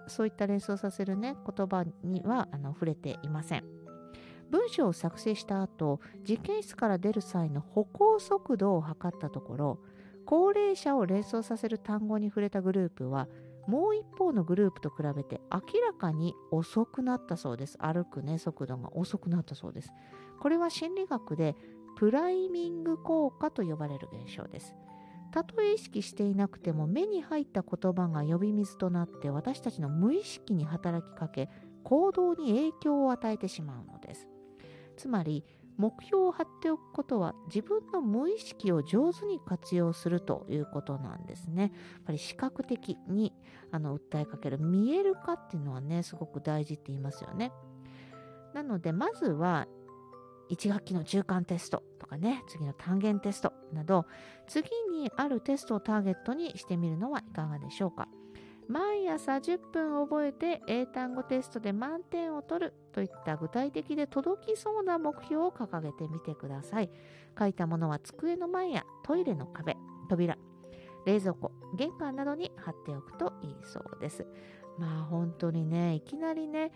そういった連想させるね、言葉には触れていません。文章を作成した後、実験室から出る際の歩行速度を測ったところ、高齢者を連想させる単語に触れたグループは、もう一方のグループと比べて明らかに遅くなったそうです。歩くね、速度が遅くなったそうです。これは心理学でプライミング効果と呼ばれる現象です。たとえ意識していなくても目に入った言葉が呼び水となって私たちの無意識に働きかけ、行動に影響を与えてしまうのです。つまり目標を貼っておくことは自分の無意識を上手に活用するということなんですね。やっぱり視覚的に訴えかける、見える化っていうのはね、すごく大事って言いますよね。なのでまずは1学期の中間テストとかね、次の単元テストなど、次にあるテストをターゲットにしてみるのはいかがでしょうか。毎朝10分覚えて英単語テストで満点を取るといった具体的で届きそうな目標を掲げてみてください。書いたものは机の前やトイレの壁、扉、冷蔵庫、玄関などに貼っておくといいそうです。まあ本当にね、いきなりね、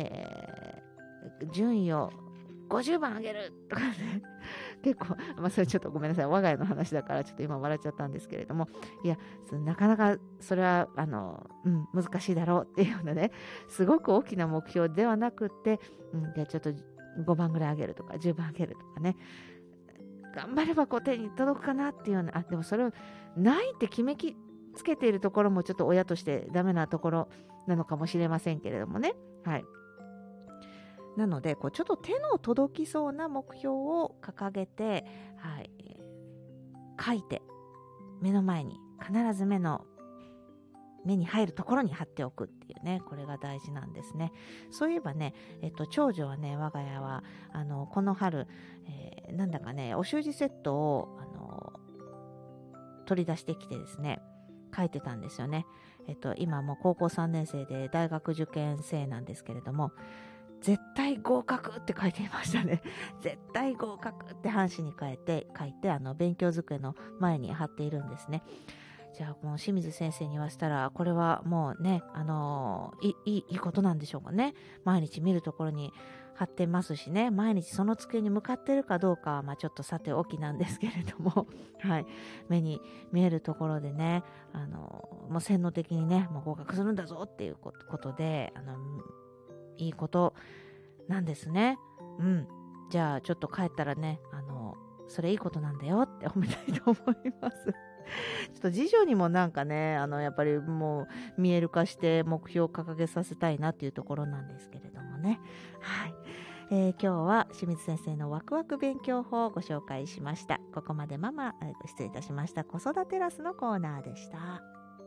順位を50番あげるとかね結構、それちょっとごめんなさい、我が家の話だからちょっと今笑っちゃったんですけれども、いやなかなかそれは難しいだろうっていうようなね、すごく大きな目標ではなくって、じゃあちょっと5番ぐらいあげるとか10番あげるとかね、頑張れば手に届くかなっていうような、でもそれをないって決めつけているところもちょっと親としてダメなところなのかもしれませんけれどもね。はい。なのでちょっと手の届きそうな目標を掲げて、はい、書いて目の前に必ず目に入るところに貼っておくっていうね、これが大事なんですね。そういえばね、長女はね、我が家はこの春、なんだかね、お習字セットを取り出してきてですね、書いてたんですよね。今もう高校3年生で大学受験生なんですけれども、絶対合格って書いていましたね。絶対合格って半紙に書いて勉強机の前に貼っているんですね。じゃあもう清水先生に言わせたら、これはもうね、いいことなんでしょうかね。毎日見るところに貼ってますしね、毎日その机に向かってるかどうかはちょっとさておきなんですけれどもはい、目に見えるところでね、もう洗脳的にね、もう合格するんだぞっていうことでいいことなんですね。じゃあちょっと帰ったらね、それいいことなんだよって褒めたいと思います。ちょっと次女にもなんかね、やっぱりもう見える化して目標を掲げさせたいなっていうところなんですけれどもね。はい。今日は清水先生のワクワク勉強法をご紹介しました。ここまで失礼いたしました。子育てラスのコーナーでした。